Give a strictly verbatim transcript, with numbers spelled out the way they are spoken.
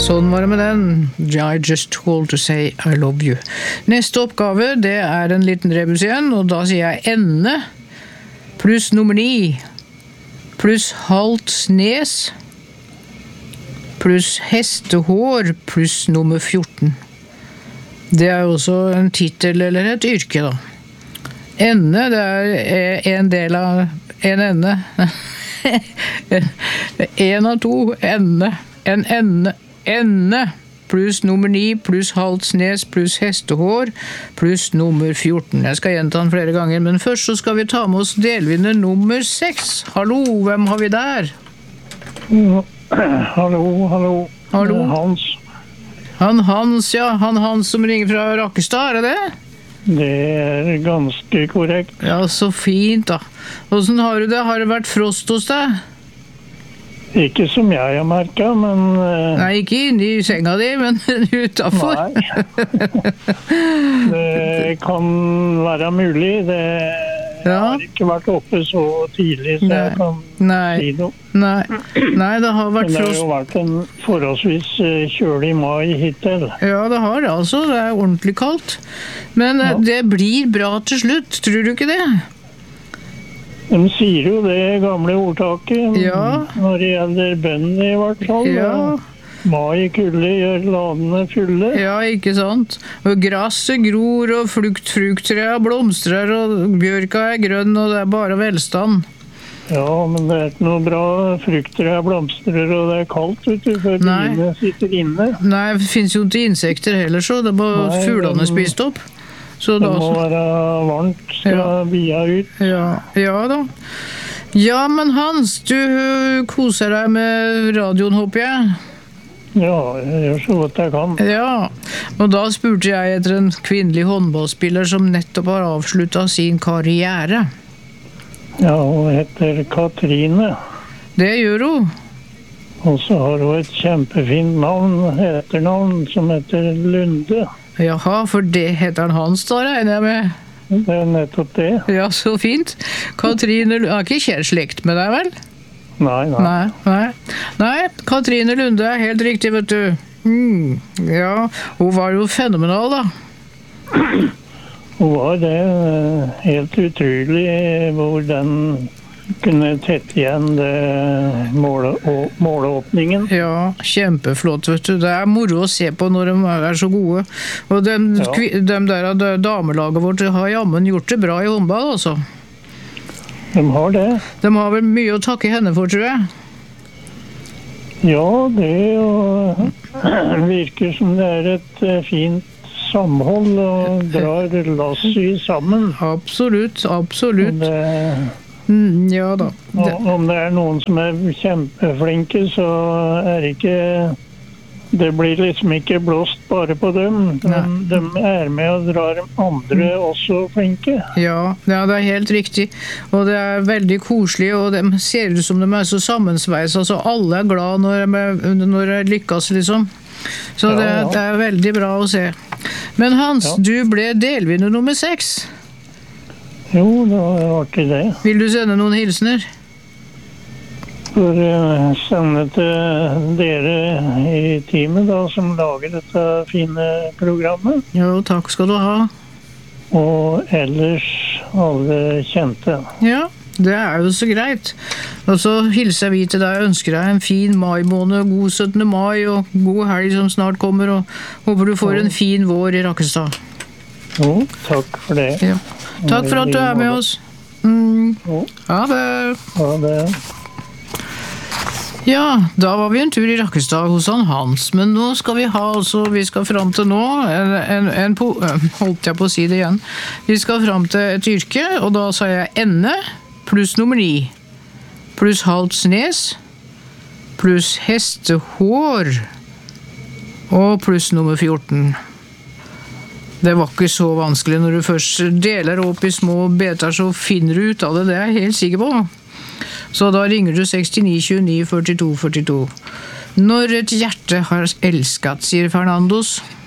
Sånn var det med den. I just called to say I love you. Neste oppgave, det er en liten rebus igjen, og da sier jeg ende pluss nummer ni pluss halvt snes pluss hestehår pluss nummer fjorten. Det er også en titel eller et yrke da. Ende, det er en del av en ende. En av to ende. En ende. Ende pluss nummer ni pluss halvt snes pluss hestehår pluss nummer fjorten. Jeg skal gjenta den flere ganger, men først så skal vi ta med oss delvinner nummer seks. Hallo, hvem har vi der? Hallo, hallo. Hallo. Hans. Han Hans, ja. Han Hans som ringer fra Rakkestad, er det det? Det er ganske korrekt. Ja, så fint da. Hvordan har du det? Har det vært frost hos deg? Ikke som jeg har merket, men... Nei, ikke inne i senga di, men utenfor. Nei. Det kan være mulig. Det ja. har ikke vært oppe så tidlig, så Nei. jeg kan Nei. si noe. Nei. Nei, det har vært men det har frost. jo vært en forholdsvis kjølig mai hittil. Ja, det har det altså. Det er ordentlig kaldt. Men ja. det blir bra til slutt, tror du ikke det? De sier jo det gamle ordtaket, ja. når det gjelder bøndene i hvert fall. Ja. Mai kulde gjør ladene fulle. Ja, ikke sant? Og grasset gror, og frukt, frukttrea blomstrer, og bjørka er grønn, og det er bare velstand. Ja, men det er ikke noe bra frukttrea blomstrer, og det er kaldt, vet du, for biene sitter inne. Nei, det finnes jo ikke insekter heller, så det er bare fuglene spist opp. Så det da, må være varmt, skal ja. bia ut. Ja, ja da. Ja, men Hans, du koser deg med radioen, håper jeg? Ja, jeg gjør så godt jeg kan. Ja, og da spurte jeg etter en kvinnelig håndballspiller som nettopp har avsluttet sin karriere. Ja, hun heter Katrine. Det gjør hun. Og så har hun et kjempefint navn, etternavn, som heter Lunde. Jaha, for det heter han Hans da, regner jeg med. Det er nettopp det. Ja, så fint. Katrine Lunde, har ikke kjær slekt med deg, vel? Nei, nei. Nei, nei. Nei, Katrine Lunde er helt riktig, vet du. Mm, ja, hun var jo fenomenal da. Hun var det, helt utrolig hvor den kunne tette igjen det måle, måleåpningen. Ja, kjempeflott, vet du. Det er moro å se på når de er så gode. Og de, ja. de der damelaget vårt har jammen gjort det bra i håndball, altså. De har det. De har vel mye å takke henne for, tror jeg. Ja, det og, virker som det er et fint samhold og drar lasset sammen. Absolutt, absolutt. Det, mm, ja da. Det. Om det er noen som er kjempeflinke, så er det ikke... Det blir liksom ikke blåst bare på dem. De, de er med og drar andre også flinke. Ja, ja, det er helt riktig. Og det er veldig koselig, og de ser ut som de er så sammensveis. Altså, alle er glad når de, når de lykkes, liksom. Så ja, det, ja. det er veldig bra å se. Men Hans, ja. du ble delvinner nummer seks. Jo, det var artig det. Vil du sende noen hilsener? For å sende til dere i teamet da, som lager dette fine programmet. Jo, takk skal du ha. Og ellers alle kjente. Ja, det er jo så greit. Og så hilser vi til deg, ønsker deg en fin mai-måned, god syttende mai og god helg som snart kommer, og håper du får en fin vår i Rakkestad. Jo, takk for det. Ja. Takk for at du er med oss. Mm. Ha det. Ha det. Ja, da var vi en tur i Rakkestad hos han Hans, men nå skal vi ha, altså, vi skal frem til nå, en, en, en po, holdt jeg på å si det igjen, vi skal frem til et yrke, og da sa jeg ende, pluss nummer ni, pluss halvt snes, pluss hestehår, og pluss nummer fjorten. Det var ikke så vanskelig når du først deler opp i små beter, så finner du ut av det, det er jeg helt sikker på. Så da ringer du sekstini tjueni førtito førtito. Når et hjerte har elsket, sier Fernandos.